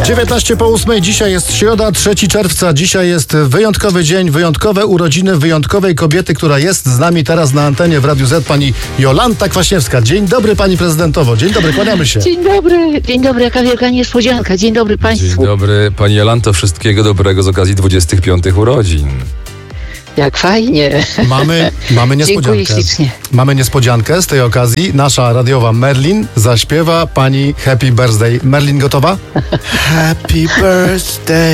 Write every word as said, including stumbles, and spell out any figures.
dziewiętnaście po ósmej, dzisiaj jest środa, trzeciego czerwca. Dzisiaj jest wyjątkowy dzień, wyjątkowe urodziny wyjątkowej kobiety, która jest z nami teraz na antenie w Radiu Z, pani Jolanta Kwaśniewska. Dzień dobry, pani prezydentowo. Dzień dobry, kłaniamy się. Dzień dobry, dzień dobry, jaka wielka niespodzianka. Dzień dobry państwu. Dzień dobry, pani Jolanto, wszystkiego dobrego z okazji dwudziestych piątych urodzin. Jak fajnie. Mamy, mamy niespodziankę. Dziękuję ślicznie. Mamy niespodziankę z tej okazji. Nasza radiowa Merlin zaśpiewa pani Happy Birthday. Merlin, gotowa? Happy birthday